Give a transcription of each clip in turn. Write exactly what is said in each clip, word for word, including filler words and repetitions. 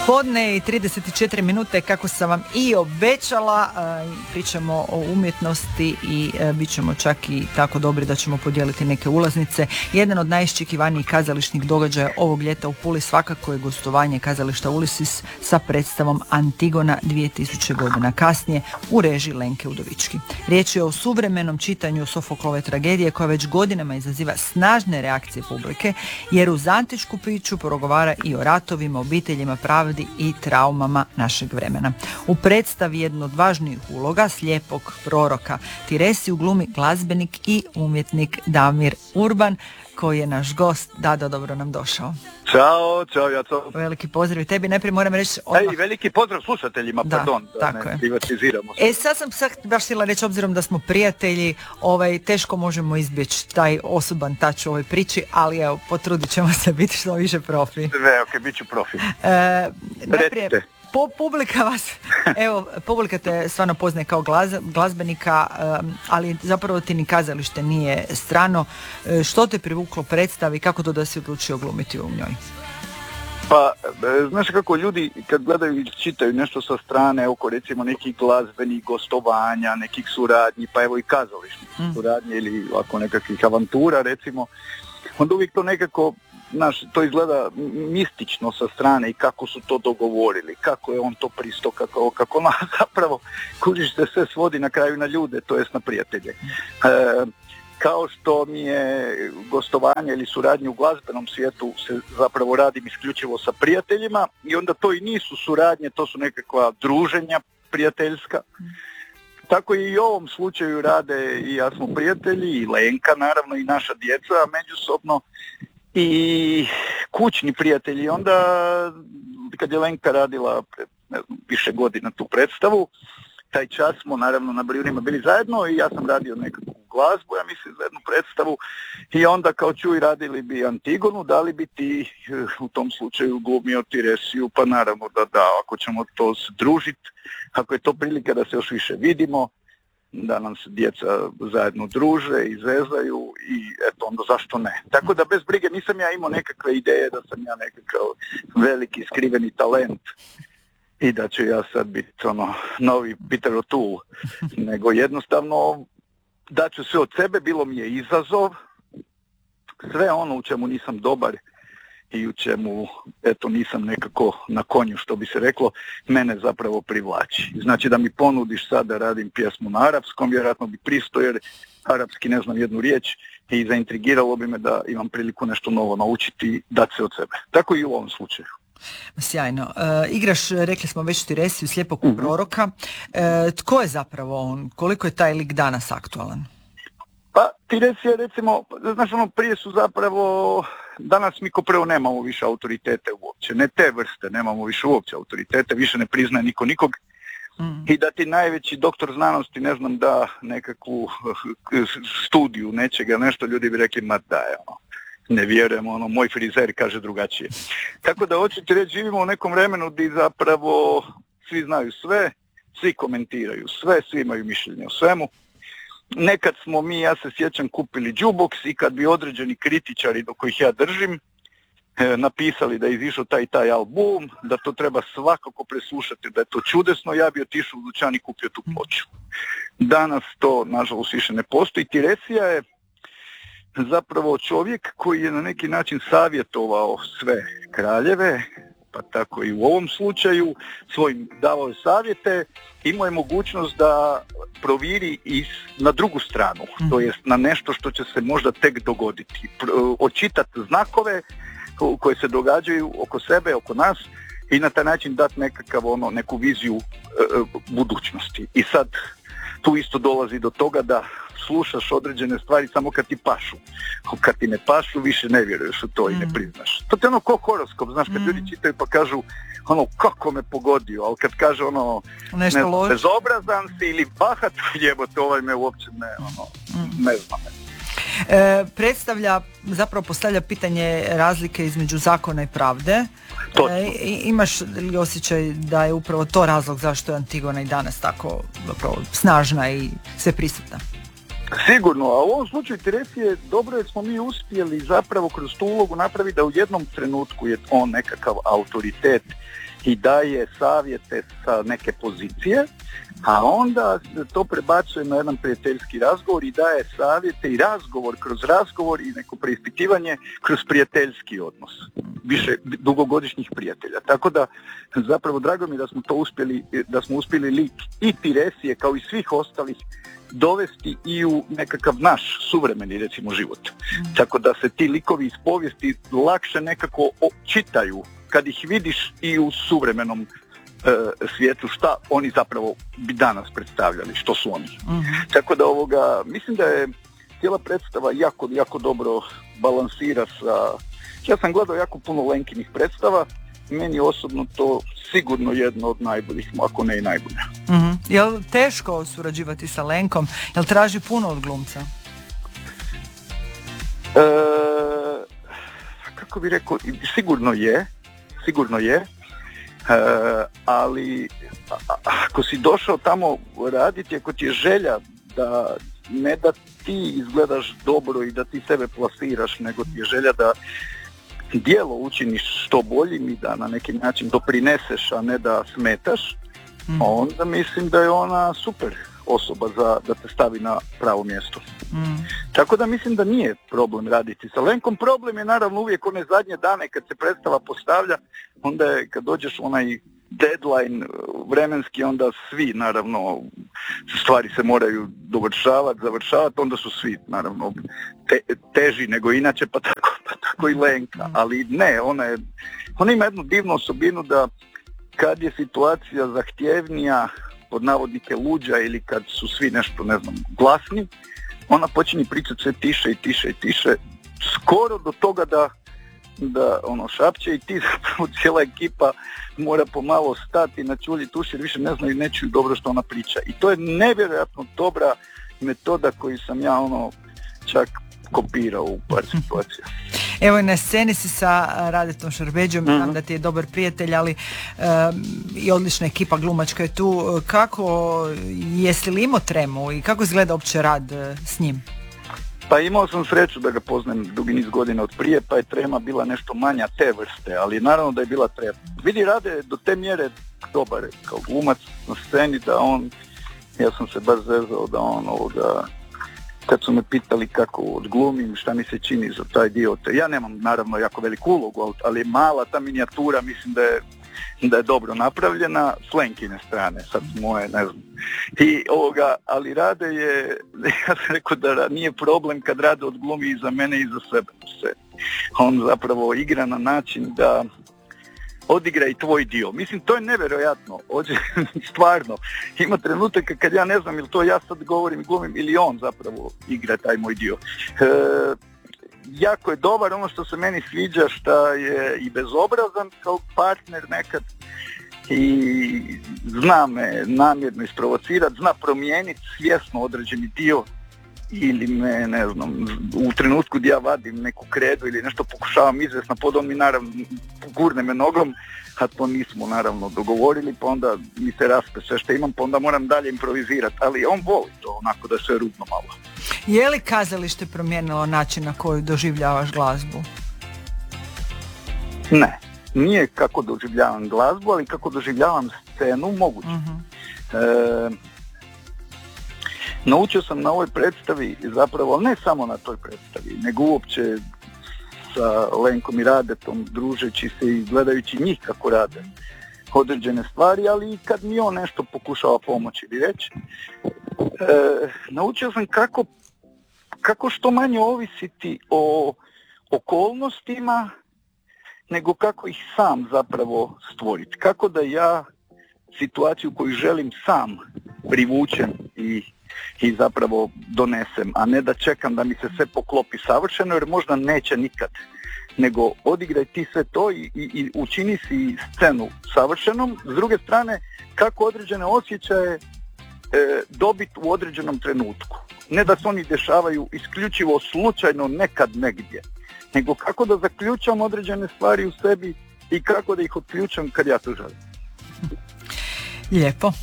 Podne i trideset četiri minute, kako sam vam i obećala. Pričamo o umjetnosti i bit ćemo čak i tako dobri da ćemo podijeliti neke ulaznice. Jedan od najiščekivanijih kazališnih događaja ovog ljeta u Puli svakako je gostovanje kazališta Ulysses sa predstavom Antigona dvije tisuće godina kasnije u režiji Lenke Udovički. Riječ je o suvremenom čitanju Sofoklove tragedije koja već godinama izaziva snažne reakcije publike, jer uz antičku priču progovara i o ratovima, obiteljima, pravdi i traumama našeg vremena. U predstavi jedno od važnijih uloga slijepog proroka Tiresi glumi glazbenik i umjetnik Damir Urban, koji je naš gost. Dado, dobro nam došao. Ćao, ćao, ja to. Veliki pozdrav tebi, najprije moram reći odmah. Ej, veliki pozdrav slušateljima, da, pardon, da tako ne je. privatiziramo se. E, sad sam sad baš htjela reći, obzirom da smo prijatelji, ovaj, teško možemo izbjeći taj osoban tač u ovoj priči, ali evo, potrudit ćemo se biti što više profi. Sve, ok, bit ću profi. E, najprije, Recite. Po, publika vas, evo, publika te stvarno poznaje kao glaz, glazbenika, um, ali zapravo ti ni kazalište nije strano. E, što te privuklo predstavi, kako to da si odlučio glumiti u njoj? Pa, e, znaš kako ljudi kad gledaju i čitaju nešto sa strane, oko recimo nekih glazbenih gostovanja, nekih suradnji, pa evo i kazališnih mm. suradnji ili ovako nekakvih avantura recimo, onda uvijek to nekako, znaš, to izgleda mistično sa strane i kako su to dogovorili, kako je on to pristo, kako, kako na, zapravo kužiš se sve svodi na kraju na ljude, to jest na prijatelje. E, kao što mi je gostovanje ili suradnje u glazbenom svijetu se zapravo radim isključivo sa prijateljima i onda to i nisu suradnje, to su nekakva druženja prijateljska. Tako i u ovom slučaju rade i ja smo prijatelji i Lenka naravno i naša djeca međusobno i kućni prijatelji. Onda kad je Lenka radila pre, ne znam, više godina tu predstavu, taj čas smo naravno na Brijunima bili zajedno i ja sam radio nekakvu glazbu, ja mislim za jednu predstavu i onda kao čuj radili bi Antigonu, da li bi ti u tom slučaju glumio Tiresiju, pa naravno da da, ako ćemo to družiti, ako je to prilika da se još više vidimo, da nam se djeca zajedno druže i zezaju i eto onda zašto ne. Tako da bez brige nisam ja imao nekakve ideje da sam ja nekakav veliki skriveni talent i da ću ja sad biti ono novi Peter O'Toole, nego jednostavno daću sve od sebe, bilo mi je izazov, sve ono u čemu nisam dobar i u čemu eto nisam nekako na konju što bi se reklo, mene zapravo privlači. Znači da mi ponudiš sad da radim pjesmu na arapskom, vjerojatno bi pristo jer arapski ne znam jednu riječ i zaintrigiralo bi me da imam priliku nešto novo naučiti, dati se od sebe. Tako i u ovom slučaju. Sjajno. E, igraš, rekli smo već Tiresiju, slijepog mm-hmm. proroka. E, tko je zapravo on? Koliko je taj lik danas aktualan? Pa Tiresija recimo, znaš ono, prije su zapravo, danas mi ko prvo nemamo više autoritete uopće, ne te vrste, nemamo više uopće autoritete, više ne priznaje niko nikog. Mm. I da ti najveći doktor znanosti, ne znam, da nekakvu studiju nečega, nešto, ljudi bi rekli, ma da je ono. Ne vjerujem, ono, moj frizer kaže drugačije. Tako da hoćete reći, živimo u nekom vremenu gdje zapravo svi znaju sve, svi komentiraju sve, svi imaju mišljenje o svemu. Nekad smo mi, ja se sjećam, kupili jukebox i kad bi određeni kritičari do kojih ja držim e, napisali da je izišao taj taj album, da to treba svakako preslušati, da je to čudesno, ja bi otišao u dućan i kupio tu ploču. Danas to, nažalost, više ne postoji. Tiresija je zapravo čovjek koji je na neki način savjetovao sve kraljeve, pa tako i u ovom slučaju, svojim davao je savjete, imao je mogućnost da proviri i na drugu stranu, mm. to jest na nešto što će se možda tek dogoditi. Očitati znakove koje se događaju oko sebe, oko nas i na taj način dati nekakav ono, neku viziju e, budućnosti. I sad tu isto dolazi do toga da slušaš određene stvari samo kad ti pašu. Kad ti ne pašu, više ne vjeruješ u to mm. i ne priznaš. To je ono ko horoskop, znaš, kad mm. ljudi čitaju pa kažu ono, kako me pogodio, ali kad kaže ono, ne, bezobrazan si ili bahat, jebote, ovaj me uopće ne, ono, mm. ne znam. E, predstavlja, zapravo postavlja pitanje razlike između zakona i pravde. E, imaš li osjećaj da je upravo to razlog zašto je Antigona i danas tako zapravo snažna i sve prisutna? Sigurno, a u ovom slučaju Teresi je dobro jer smo mi uspjeli zapravo kroz tu ulogu napraviti da u jednom trenutku je on nekakav autoritet i daje savjete sa neke pozicije, a onda to prebacuje na jedan prijateljski razgovor i daje savjete i razgovor kroz razgovor i neko preispitivanje kroz prijateljski odnos, više dugogodišnjih prijatelja. Tako da zapravo drago mi da smo to uspjeli, da smo uspjeli lik i Teresije kao i svih ostalih dovesti i u nekakav naš suvremeni recimo život. Mm. Tako da se ti likovi iz povijesti lakše nekako čitaju kad ih vidiš i u suvremenom e, svijetu šta oni zapravo bi danas predstavljali, što su oni. Mm-hmm. Tako da ovoga, mislim da je cijela predstava jako, jako dobro balansira sa... Ja sam gledao jako puno Lenkinih predstava, meni osobno to sigurno jedno od najboljih, ako ne i najbolje. Mm-hmm. Je li teško surađivati sa Lenkom? Je li traži puno od glumca? E, kako bi rekao, sigurno je, sigurno je, e, ali a, ako si došao tamo raditi, ako ti je želja da ne da ti izgledaš dobro i da ti sebe plasiraš, nego ti je želja da djelo učiniš što boljim i da na neki način doprineseš, a ne da smetaš, mm. onda mislim da je ona super osoba za da te stavi na pravo mjesto. Mm. Tako da mislim da nije problem raditi sa Lenkom. Problem je naravno uvijek one zadnje dane kad se predstava postavlja, onda je kad dođeš onaj deadline vremenski, onda svi naravno stvari se moraju dovršavati, završavati, onda su svi naravno te, teži nego inače, pa tako, pa tako i Lenka. Ali ne, ona je, ona ima jednu divnu osobinu da kad je situacija zahtjevnija, pod navodnike luđa ili kad su svi nešto, ne znam, glasni, ona počinje pričati sve tiše i tiše i tiše, skoro do toga da da ono šapće i ti zapravo cijela ekipa mora pomalo stati na čulji tuši jer više ne znaju, ne čuju dobro što ona priča. I to je nevjerojatno dobra metoda koju sam ja ono čak kopirao u par situacija. Evo i na sceni si sa Radetom Šarbeđom, mm-hmm. znam da ti je dobar prijatelj, ali um, i odlična ekipa glumačka je tu. Kako, jesi li imao tremu i kako izgleda opće rad s njim? Pa imao sam sreću da ga poznajem dugi niz godina od prije, pa je trema bila nešto manja te vrste, ali naravno da je bila trema. Vidi, Rade do te mjere dobar kao glumac na sceni da on, ja sam se baš zezao da on ovoga, kad su me pitali kako odglumim, šta mi se čini za taj dio, te ja nemam naravno jako veliku ulogu, ali mala ta minijatura mislim da je da je dobro napravljena s Lenkine strane, sad moje, ne znam. I ovoga, ali Rade je, ja sam rekao da nije problem kad Rade odglumi i za mene i za sebe. On zapravo igra na način da odigra i tvoj dio. Mislim, to je nevjerojatno. Ođe, stvarno. Ima trenutaka kad ja ne znam ili to ja sad govorim i glumim ili on zapravo igra taj moj dio. E, jako je dobar, ono što se meni sviđa šta je i bezobrazan kao partner nekad i zna me namjerno isprovocirati, zna promijeniti svjesno određeni dio ili me, ne znam, u trenutku gdje ja vadim neku kredu ili nešto pokušavam izvesti na pod, on mi naravno gurne me nogom, a to nismo naravno dogovorili, pa onda mi se raspe sve što imam, pa onda moram dalje improvizirati, ali on voli to onako da sve rudno malo. Je li kazalište promijenilo način na koji doživljavaš glazbu? Ne, nije kako doživljavam glazbu, ali kako doživljavam scenu moguće. Uh-huh. E, naučio sam na ovoj predstavi zapravo, ne samo na toj predstavi, nego uopće sa Lenkom i Radetom, družeći se i gledajući njih kako rade određene stvari, ali i kad mi on nešto pokušava pomoći ili reći. E, naučio sam kako, kako što manje ovisiti o okolnostima, nego kako ih sam zapravo stvoriti. Kako da ja situaciju koju želim sam privučem i, i zapravo donesem, a ne da čekam da mi se sve poklopi savršeno, jer možda neće nikad. Nego odigraj ti sve to i, i, i učini si scenu savršenom. S druge strane, kako određene osjećaje e, dobiti u određenom trenutku. Ne da se oni dešavaju isključivo slučajno nekad negdje, nego kako da zaključam određene stvari u sebi i kako da ih otključam kad ja to želim. Lijepo.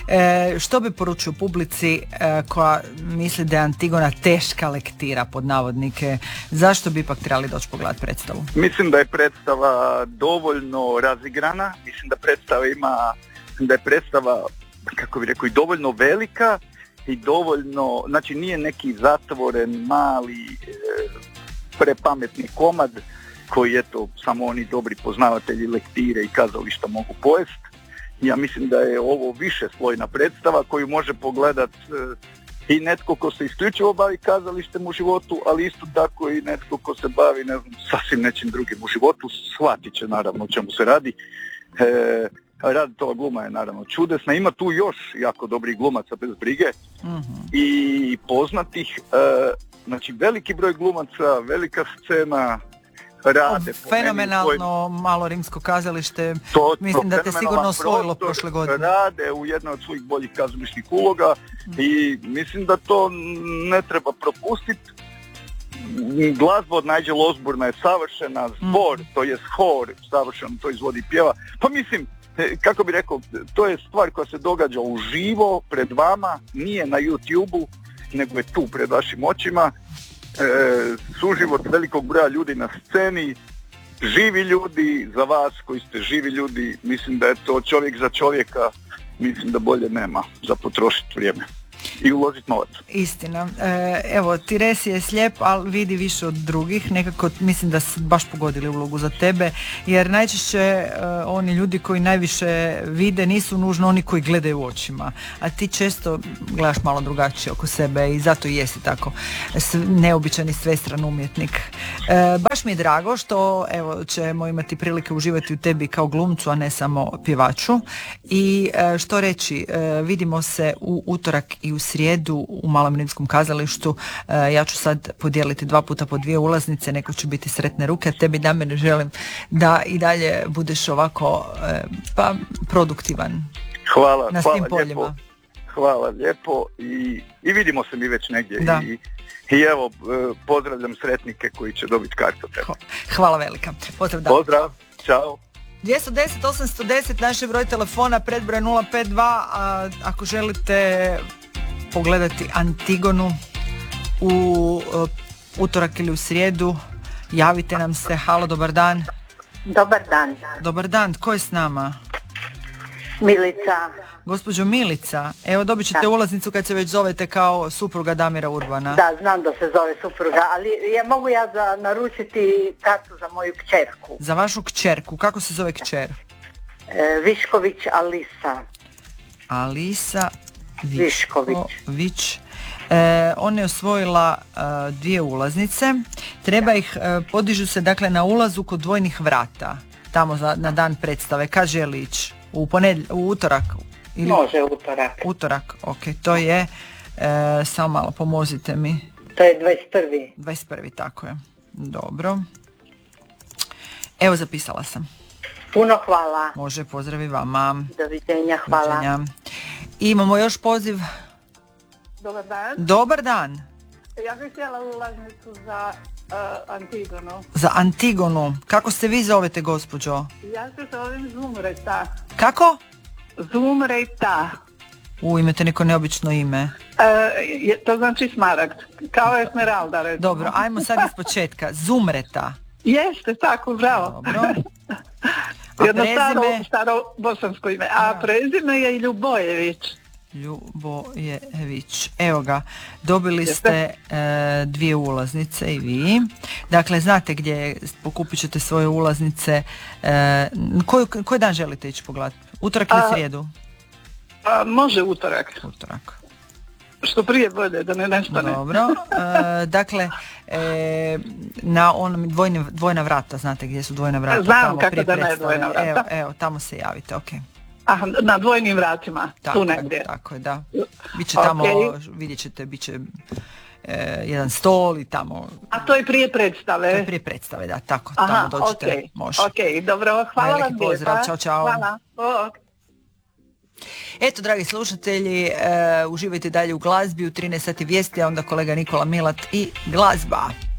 E, što bi poručio publici e, koja misli da je Antigona teška lektira pod navodnike, zašto bi ipak trebali doći pogledati predstavu? Mislim da je predstava dovoljno razigrana, mislim da predstava ima, da je predstava, kako bi rekao, i dovoljno velika i dovoljno, znači nije neki zatvoren, mali, e, prepametni komad koji eto samo oni dobri poznavatelji lektire i kazališta mogu pojest. Ja mislim da je ovo više slojna predstava koju može pogledat e, i netko ko se isključivo bavi kazalištem u životu, ali isto tako i netko ko se bavi, ne znam, sasvim nečim drugim u životu, shvatit će naravno o čemu se radi. E, rad tova gluma je naravno čudesna, ima tu još jako dobrih glumaca bez brige mm-hmm. i poznatih, e, znači veliki broj glumaca, velika scena, rade o, fenomenalno svoj... malo rimsko kazalište, to, mislim to da te sigurno osvojilo prošle godine. Rade u jednoj od svojih boljih kazališnih uloga mm. i mislim da to ne treba propustiti. Glazba od Nigel Osborna je savršena, zbor, mm. to je hor, savršeno to izvodi i pjeva. Pa mislim, kako bi rekao, to je stvar koja se događa uživo pred vama, nije na YouTube-u, nego je tu pred vašim očima. E, suživot velikog broja ljudi na sceni, živi ljudi, za vas koji ste živi ljudi, mislim da je to čovjek za čovjeka, mislim da bolje nema za potrošiti vrijeme i uložiti novac. Istina. E, evo, Tiresi je slijep, ali vidi više od drugih. Nekako mislim da su baš pogodili ulogu za tebe, jer najčešće e, oni ljudi koji najviše vide nisu nužno oni koji gledaju očima, a ti često gledaš malo drugačije oko sebe i zato i jesi tako neobičan svestran umjetnik. E, baš mi je drago što evo ćemo imati prilike uživati u tebi kao glumcu, a ne samo pjevaču. I e, što reći, e, vidimo se u utorak i u srijedu u Malom rimskom kazalištu. E, ja ću sad podijeliti dva puta po dvije ulaznice, neko će biti sretne ruke, a tebi Damjane želim da i dalje budeš ovako e, pa produktivan. Hvala, na hvala svim poljima. Lijepo. Hvala lijepo i, i vidimo se mi već negdje i, i evo pozdravljam sretnike koji će dobiti kartu. Hvala velika. Pozdrav. Pozdrav, čao. dvjesto deset osamsto deset naš je broj telefona, predbroj nula pet dva, a ako želite pogledati Antigonu u uh, utorak ili u srijedu, javite nam se. Halo, dobar dan. Dobar dan. Dobar dan, tko je s nama? Milica. Gospođo Milica, evo dobit ćete da. ulaznicu kad se već zovete kao supruga Damira Urbana. Da, znam da se zove supruga, ali ja mogu ja za, naručiti kartu za moju kćerku. Za vašu kćerku, kako se zove kćer? E, Višković Alisa. Alisa Višković. Višković. E, ona je osvojila e, dvije ulaznice, treba ih, e, podižu se dakle na ulazu kod dvojnih vrata, tamo za, na dan predstave, kad želi ići? U, ponedlj, u utorak? Ili... Može utorak. Utorak, ok, to je, e, samo malo pomozite mi. To je dvadeset prvi. dvadeset prvi, tako je. Dobro. Evo, zapisala sam. Puno hvala. Može, pozdravi vama. Doviđenja, hvala. Doviđenja. Imamo još poziv. Dobar dan. Dobar dan. Ja bih htjela ulaznicu za uh, Antigonu. Za Antigonu. Kako se vi zovete, gospođo? Ja se zovem Zumreta. Kako? Zumreta. U, imate neko neobično ime. Uh, to znači smaragd. Kao Esmeralda, recimo. Dobro, ajmo sad iz početka. Zumreta. Jeste, tako, bravo. Dobro. Jedno prezime... staro, staro bosansko ime. A prezime je Ljubojević. Ljubojević. Evo ga, dobili ste e, dvije ulaznice i vi. Dakle, znate gdje pokupit ćete svoje ulaznice. E, koji, koji dan želite ići pogledati? Utorak ili srijedu? A, može utorak. Utorak. Što prije bolje, da ne nestane. Dobro. E, dakle, e, na onom dvojni, dvojna vrata, znate gdje su dvojna vrata? Znam tamo kako da ne dvojna vrata. Evo, evo, tamo se javite, ok. Aha, na dvojnim vratima, tako, tu negdje. Tako je, da. Biće tamo, okay. Vidjet ćete, bit će e, jedan stol i tamo... A to je prije predstave? To je prije predstave, da, tako, aha, tamo dođete, okay. može. Ok, dobro, hvala veliki vam pozdrav, lijepa. Ćao, čao. Hvala, ok. Eto, dragi slušatelji, e, uživajte dalje u glazbi, u trinaest sati vijesti, a onda kolega Nikola Milat i glazba.